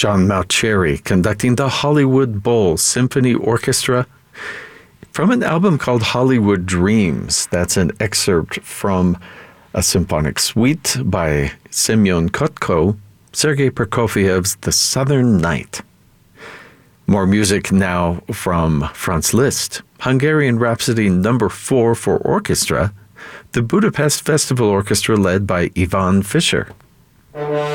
John Mauceri conducting the Hollywood Bowl Symphony Orchestra from an album called Hollywood Dreams. That's an excerpt from a symphonic suite by Semyon Kotko, Sergei Prokofiev's The Southern Night. More music now from Franz Liszt, Hungarian Rhapsody No. 4 for orchestra, the Budapest Festival Orchestra led by Ivan Fischer.